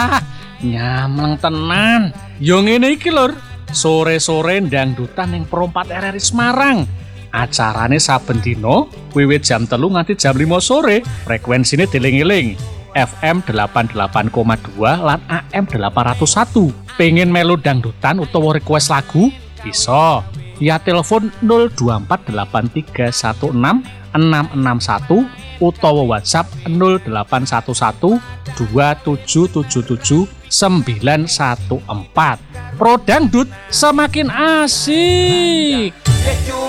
Wah, nyamleng tenan. Yo ngene iki lur, sore-sore dangdutan ning Perompat RRI Semarang. Acarane saben dina wiwit jam 3 nganti jam 5 sore. Frekuensine dieling-eling. FM 88,2 lan AM 801. Pengen melu dangdutan utawa request lagu? Bisa. Via telepon 02483166661 utawa WhatsApp 08112777 914. Pro Dangdut semakin asik.